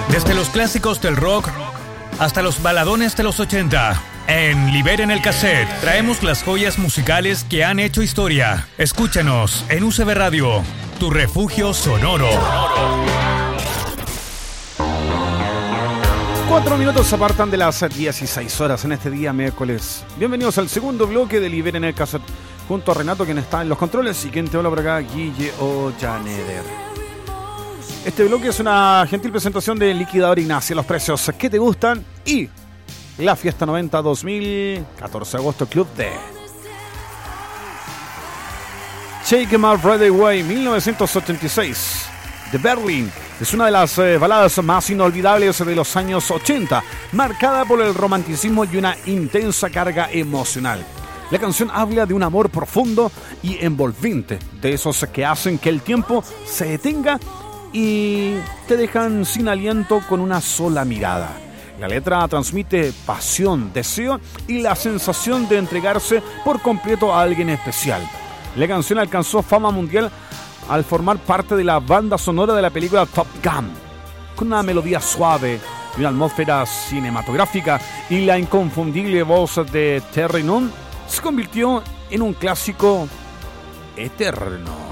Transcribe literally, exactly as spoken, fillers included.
Desde los clásicos del rock hasta los baladones de los ochenta. En Liberen el Cassette traemos las joyas musicales que han hecho historia. Escúchanos en U C B Radio, tu refugio sonoro. Cuatro minutos apartan de las dieciséis horas en este día miércoles. Bienvenidos al segundo bloque de Liberen el Cassette, junto a Renato, quien está en los controles, y quien te habla por acá, Guille Ollaneder. Este bloque es una gentil presentación de Liquidador Ignacia, los precios que te gustan, y la Fiesta noventa dos mil catorce de agosto, Club D. Shake 'Em Up Right Away, mil novecientos ochenta y seis, de Berlin. Es una de las eh, baladas más inolvidables de los años ochenta, marcada por el romanticismo y una intensa carga emocional. La canción habla de un amor profundo y envolvente, de esos que hacen que el tiempo se detenga y te dejan sin aliento con una sola mirada. La letra transmite pasión, deseo y la sensación de entregarse por completo a alguien especial. La canción alcanzó fama mundial al formar parte de la banda sonora de la película Top Gun. Con una melodía suave y una atmósfera cinematográfica y la inconfundible voz de Terry Nunn, se convirtió en un clásico eterno.